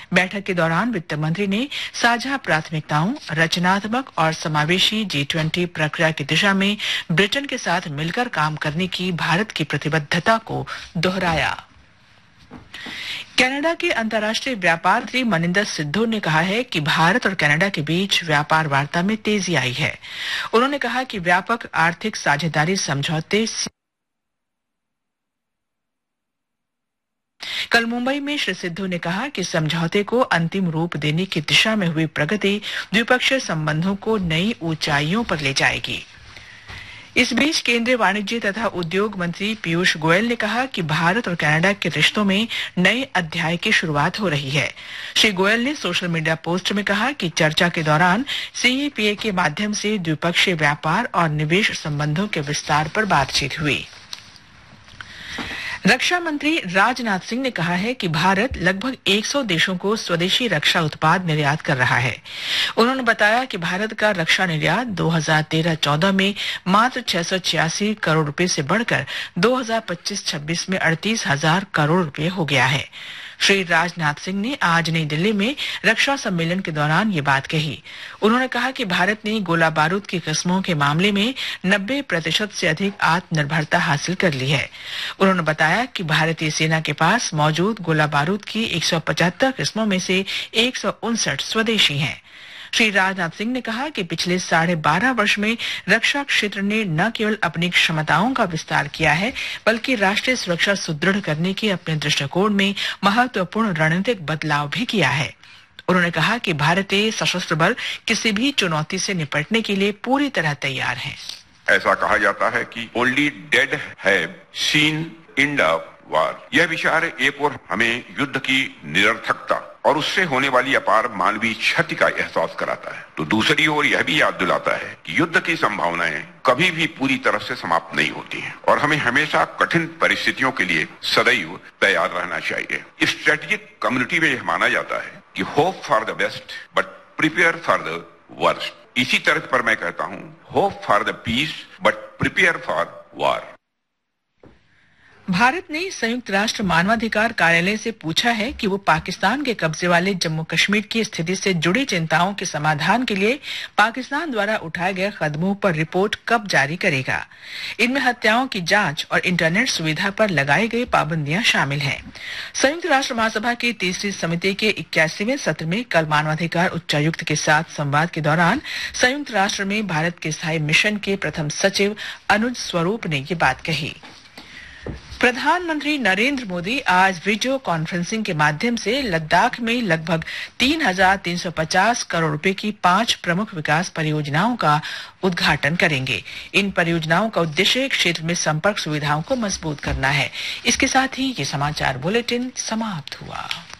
बैठक के दौरान वित्त मंत्री ने साझा प्राथमिकताओं, रचनात्मक और समावेशी G20 प्रक्रिया की दिशा में ब्रिटेन के साथ मिलकर काम करने की भारत की प्रतिबद्धता को दोहराया। कनाडा के अंतर्राष्ट्रीय व्यापार मंत्री मनिंदर सिद्धू ने कहा है कि भारत और कनाडा के बीच व्यापार वार्ता में तेजी आई है। उन्होंने कहा कि व्यापक आर्थिक साझेदारी समझौते कल मुंबई में श्री सिद्धू ने कहा कि समझौते को अंतिम रूप देने की दिशा में हुई प्रगति द्विपक्षीय संबंधों को नई ऊंचाइयों पर ले जाएगी। इस बीच केंद्रीय वाणिज्य तथा उद्योग मंत्री पीयूष गोयल ने कहा कि भारत और कनाडा के रिश्तों में नए अध्याय की शुरुआत हो रही है। श्री गोयल ने सोशल मीडिया पोस्ट में कहा कि चर्चा के दौरान CEPA के माध्यम से द्विपक्षीय व्यापार और निवेश संबंधों के विस्तार पर बातचीत हुई। रक्षा मंत्री राजनाथ सिंह ने कहा है कि भारत लगभग 100 देशों को स्वदेशी रक्षा उत्पाद निर्यात कर रहा है। उन्होंने बताया कि भारत का रक्षा निर्यात 2013-14 में मात्र 686 करोड़ रुपए से बढ़कर 2025-26 में 38,000 करोड़ रुपए हो गया है। श्री राजनाथ सिंह ने आज नई दिल्ली में रक्षा सम्मेलन के दौरान ये बात कही। उन्होंने कहा कि भारत ने गोला बारूद की किस्मों के मामले में 90% से अधिक आत्मनिर्भरता हासिल कर ली है। उन्होंने बताया कि भारतीय सेना के पास मौजूद गोला बारूद की 175 किस्मों में से 159 स्वदेशी हैं। श्री राजनाथ सिंह ने कहा कि पिछले 12.5 वर्ष में रक्षा क्षेत्र ने न केवल अपनी क्षमताओं का विस्तार किया है, बल्कि राष्ट्रीय सुरक्षा सुदृढ़ करने के अपने दृष्टिकोण में महत्वपूर्ण रणनीतिक बदलाव भी किया है। उन्होंने कहा कि भारतीय सशस्त्र बल किसी भी चुनौती से निपटने के लिए पूरी तरह तैयार हैं। ऐसा कहा जाता है कि only dead have seen end of war. यह विचार एक ओर हमें युद्ध की निरर्थकता और उससे होने वाली अपार मानवीय क्षति का एहसास कराता है, तो दूसरी ओर यह भी याद दिलाता है कि युद्ध की संभावनाएं कभी भी पूरी तरह से समाप्त नहीं होती हैं और हमें हमेशा कठिन परिस्थितियों के लिए सदैव तैयार रहना चाहिए। स्ट्रेटेजिक कम्युनिटी में यह माना जाता है कि hope for the best but prepare for the worst. इसी तरह पर मैं कहता हूं, hope for the piece but prepare for war. Bharat ने संयुक्त राष्ट्र मानवाधिकार कार्यालय से पूछा है कि वो पाकिस्तान के कब्जे वाले जम्मू कश्मीर की स्थिति से जुड़ी चिंताओं के समाधान के लिए पाकिस्तान द्वारा उठाए गए कदमों पर रिपोर्ट कब जारी करेगा। इनमें हत्याओं की जांच और इंटरनेट सुविधा पर लगाई गई पाबंदियां शामिल हैं। संयुक्त राष्ट्र महासभा की तीसरी समिति के 81वें सत्र में कल मानवाधिकार उच्चायुक्त के साथ संवाद के दौरान संयुक्त राष्ट्र में भारत के स्थायी मिशन के प्रथम सचिव अनुज स्वरूप ने ये बात कही। प्रधानमंत्री नरेंद्र मोदी आज वीडियो कॉन्फ्रेंसिंग के माध्यम से लद्दाख में लगभग 3,350 करोड़ रुपए की 5 प्रमुख विकास परियोजनाओं का उद्घाटन करेंगे। इन परियोजनाओं का उद्देश्य क्षेत्र में संपर्क सुविधाओं को मजबूत करना है। इसके साथ ही ये समाचार बुलेटिन समाप्त हुआ।